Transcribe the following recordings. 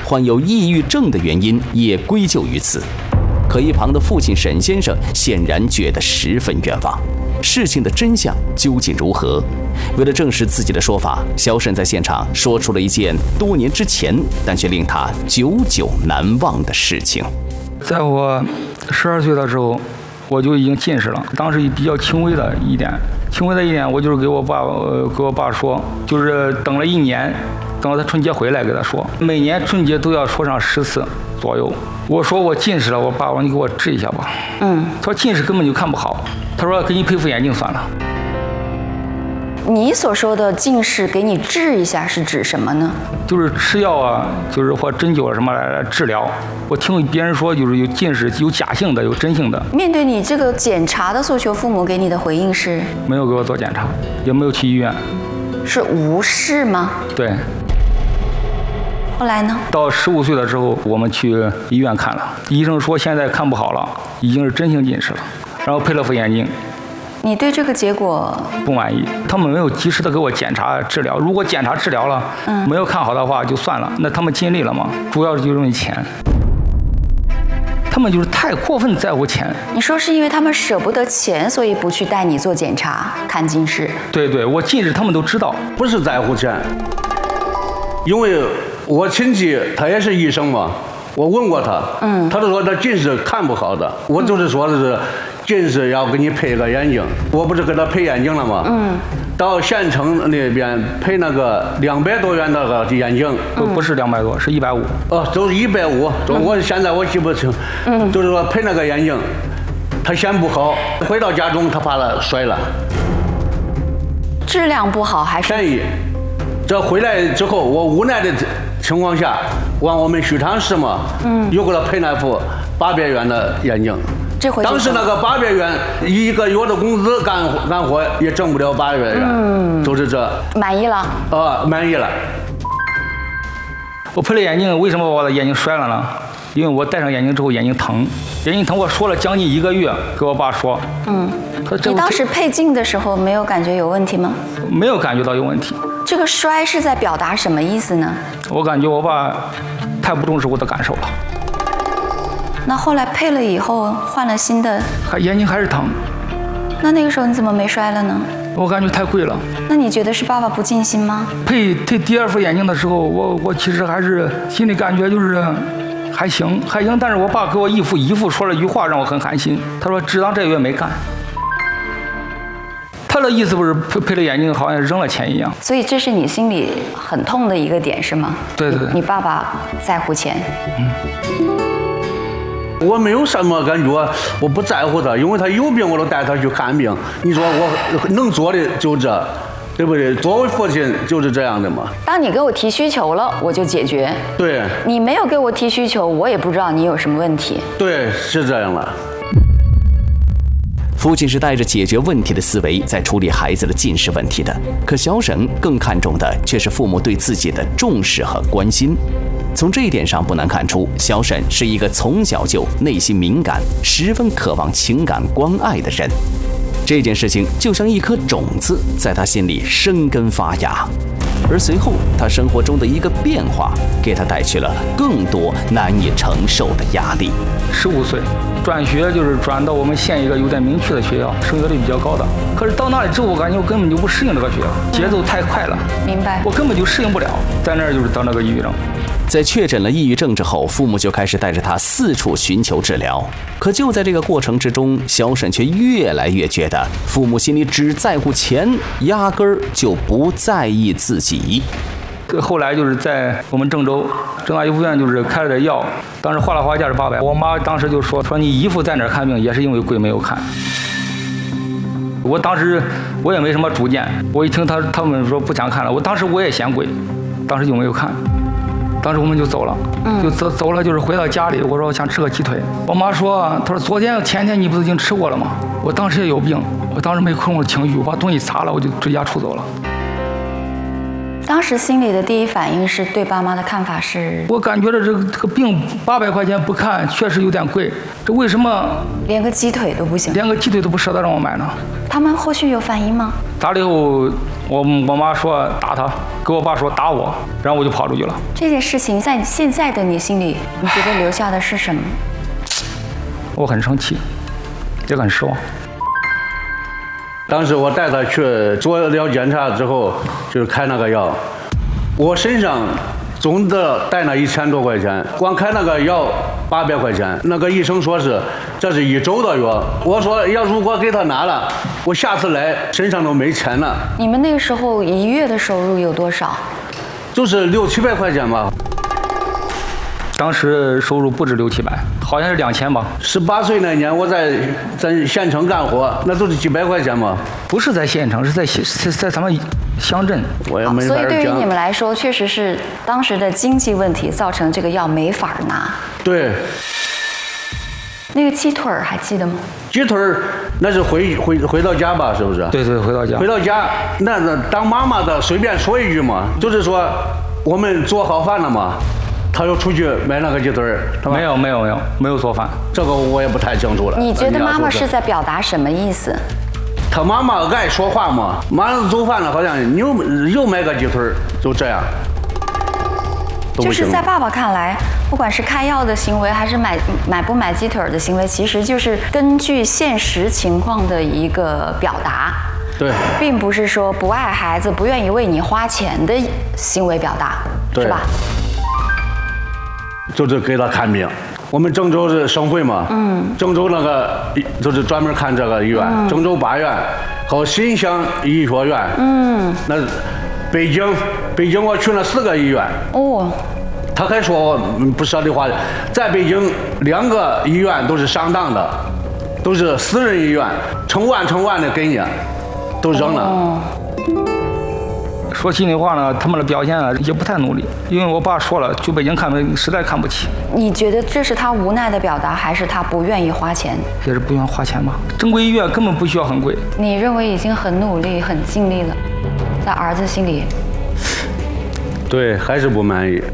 患有抑郁症的原因也归咎于此。可一旁的父亲沈先生显然觉得十分冤枉。事情的真相究竟如何？为了证实自己的说法，小沈在现场说出了一件多年之前但却令他久久难忘的事情。 在我12岁的时候，我就已经近视了。当时比较轻微的一点，我就是给我爸说，就是等了1年，等到他春节回来给他说，每年春节都要说上10次左右。我说我近视了，我爸说你给我治一下吧。他说近视根本就看不好，他说给你配副眼镜算了。 你所说的近视给你治一下是指什么呢？ 就是吃药啊，就是或针灸啊什么来治疗。我听别人说，就是有近视，有假性的，有真性的。 面对你这个检查的诉求，父母给你的回应是？ 没有给我做检查，也没有去医院。 是无视吗？ 对。 后来呢？ 到15岁的时候，我们去医院看了，医生说现在看不好了，已经是真性近视了，然后配了副眼镜。 你对这个结果不满意？他们没有及时的给我检查治疗，如果检查治疗了，没有看好的话就算了，那他们尽力了吗？主要就是因为钱，他们就是太过分在乎钱。 你说是因为他们舍不得钱，所以不去带你做检查看近视？ 对，我近视他们都知道， 不是在乎钱，因为我亲戚他也是医生嘛，我问过他，他就说他近视看不好的，我就是说的是。近视要给你配个眼镜，我不是给他配眼镜了吗？到县城那边配那个200多元那个眼镜， 不是200多，是150。 都是150。我现在我记不清，就是说配那个眼镜，他嫌不好，回到家中他怕他摔了。 质量不好还是便宜？这回来之后，我无奈的情况下，往我们许昌市嘛，又给他配那副800元的眼镜。当时那个800元1个月的工资干活也挣不了800元，就是这。 满意了？ 满意了。 我配了眼镜，为什么我的眼睛摔了呢？因为我戴上眼镜之后眼睛疼，我说了将近1个月，给我爸说。 你当时配镜的时候没有感觉有问题吗？ 没有感觉到有问题。 这个摔是在表达什么意思呢？ 我感觉我爸太不重视我的感受了。 那后来配了以后换了新的， 眼睛还是疼。 那个时候你怎么没摔了呢？ 我感觉太贵了。 那你觉得是爸爸不尽心吗？ 配第2副眼镜的时候，我其实还是心里感觉就是还行，但是我爸给我姨父说了一句话让我很寒心，他说只当这个月没干。他的意思不是配了眼镜好像扔了钱一样。 所以这是你心里很痛的一个点是吗？ 对。 你爸爸在乎钱。 我没有什么感觉，我不在乎他，因为他有病我都带他去看病。你说我能做的就这，对不对？作为父亲就是这样的嘛。 当你给我提需求了，我就解决。 对。 你没有给我提需求，我也不知道你有什么问题。 对，是这样了。 父亲是带着解决问题的思维在处理孩子的近视问题的，可小沈更看重的却是父母对自己的重视和关心。从这一点上不难看出，小沈是一个从小就内心敏感、十分渴望情感关爱的人。这件事情就像一颗种子在他心里生根发芽，而随后他生活中的一个变化给他带去了更多难以承受的压力。 15岁转学，就是转到我们县一个有点明确的学校，升学率比较高的。可是到那里之后，我感觉我根本就不适应这个学校，节奏太快了。 明白。 我根本就适应不了，在那儿就是得那个抑郁症。 在确诊了抑郁症之后，父母就开始带着他四处寻求治疗。可就在这个过程之中，小沈却越来越觉得父母心里只在乎钱，压根儿就不在意自己。 后来就是在我们郑州大医院就是开了点药，当时花了花价是800。我妈当时就说你姨父在哪儿看病也是因为贵没有看。我当时我也没什么主见，我一听他们说不想看了，我当时我也嫌贵，当时就没有看。当时我们就走了，就走了，就是回到家里。我说我想吃个鸡腿，我妈说，她说昨天前天你不是已经吃过了吗？我当时也有病，我当时没控制情绪，我把东西砸了，我就离家出走了。 当时心里的第一反应是对爸妈的看法是？ 我感觉这个病800块钱不看，确实有点贵。这为什么连个鸡腿都不行？ 连个鸡腿都不舍得让我买呢？ 他们后续有反应吗？ 打了以后，我妈说打他，给我爸说打我，然后我就跑出去了。 这件事情在现在的你心里，你觉得留下的是什么？ 我很生气，也很失望。 当时我带他去做了检查之后，就是开那个药，我身上总的带那1000多块钱，光开那个药800块钱。那个医生说是这是1周的药，我说如果给他拿了，我下次来身上都没钱了。 你们那个时候1月的收入有多少？ 就是600、700块钱吧。 当时收入不止600、700，好像是2000吧。 18岁那年，我在县城干活，那都是几百块钱嘛。 不是在县城，是在咱们乡镇。 我也没法讲。 所以对于你们来说，确实是当时的经济问题造成这个药没法拿。 对。 那个鸡腿还记得吗？ 鸡腿那是回到家吧，是不是？ 对，回到家。 回到家，那当妈妈的随便说一句嘛，就是说我们做好饭了嘛。他又出去买那个鸡腿儿，没有做饭，这个我也不太清楚了。 你觉得妈妈是在表达什么意思？ 他妈妈爱说话嘛，马上做饭了，好像你又买个鸡腿儿，就这样。 就是在爸爸看来，不管是开药的行为，还是买不买鸡腿儿的行为，其实就是根据现实情况的一个表达。 对， 并不是说不爱孩子、不愿意为你花钱的行为表达，是吧？ 就是给他看病，我们郑州是省会嘛，郑州那个就是专门看这个医院，郑州8院和新乡医学院，那北京我去了4个医院，他还说我不舍得花，在北京2个医院都是上当的，都是私人医院，成万的给你，都扔了。 说心里话呢，他们的表现啊也不太努力，因为我爸说了，去北京看病实在看不起。 你觉得这是他无奈的表达，还是他不愿意花钱？ 也是不愿意花钱吧。正规医院根本不需要很贵。 你认为已经很努力、很尽力了，在儿子心里， 对，还是不满意。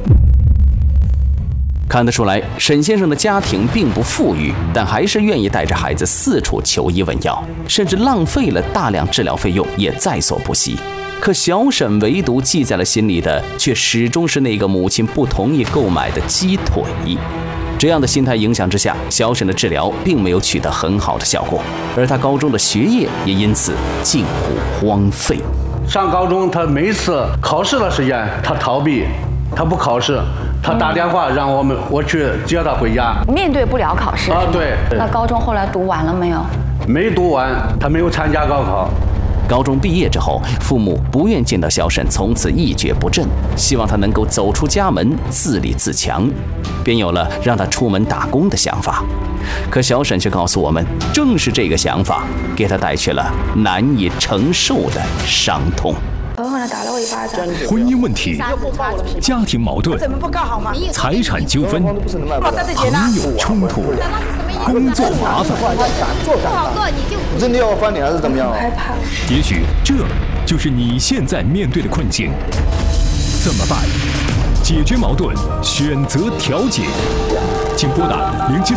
看得出来，沈先生的家庭并不富裕，但还是愿意带着孩子四处求医问药，甚至浪费了大量治疗费用也在所不惜。可小沈唯独记在了心里的，却始终是那个母亲不同意购买的鸡腿。这样的心态影响之下，小沈的治疗并没有取得很好的效果，而他高中的学业也因此近乎荒废。 上高中，他每次考试的时间，他逃避，他不考试，他打电话让我去接他回家。 面对不了考试啊，对。 那高中后来读完了没有？ 没读完，他没有参加高考。 高中毕业之后，父母不愿见到小沈从此一蹶不振，希望他能够走出家门，自立自强，便有了让他出门打工的想法。可小沈却告诉我们，正是这个想法给他带去了难以承受的伤痛。 打了我1巴掌。 婚姻问题、家庭矛盾、财产纠纷、朋友冲突、工作麻烦， 真的要翻脸还是怎么样？ 害怕。 也许这就是你现在面对的困境。怎么办？解决矛盾，选择调解。请拨打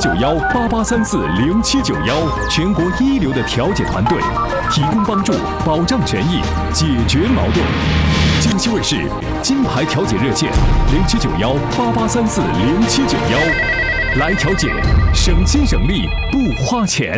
079188340791，全国一流的调解团队，提供帮助，保障权益，解决矛盾。江西卫视金牌调解热线079188340791，来调解，省心省力，不花钱。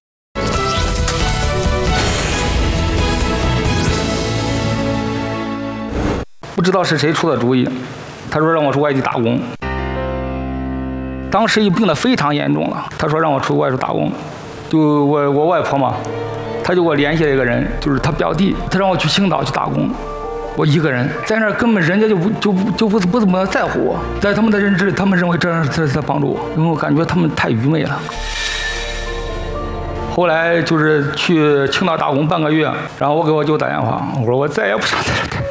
不知道是谁出的主意，他说让我出外地打工。当时病得非常严重了，他说让我出外头打工，就我外婆嘛，他就给我联系了一个人，就是他表弟，他让我去青岛去打工。我一个人在那儿，根本人家就不怎么在乎我，在他们的认知里，他们认为这是在帮助我，因为我感觉他们太愚昧了。后来就是去青岛打工半个月，然后我给我舅打电话，我说我再也不想在这待。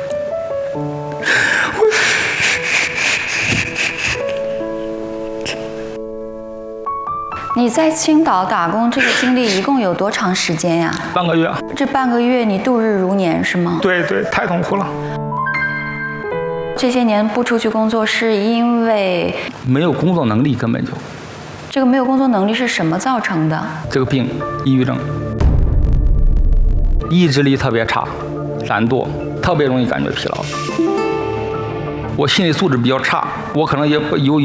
你在青岛打工这个经历一共有多长时间呀？ 半个月。 这半个月你度日如年是吗？ 对，太痛苦了。 这些年不出去工作，是因为没有工作能力，根本就。 这个没有工作能力是什么造成的？ 这个病，抑郁症，意志力特别差，懒惰，特别容易感觉疲劳。我心理素质比较差，我可能也有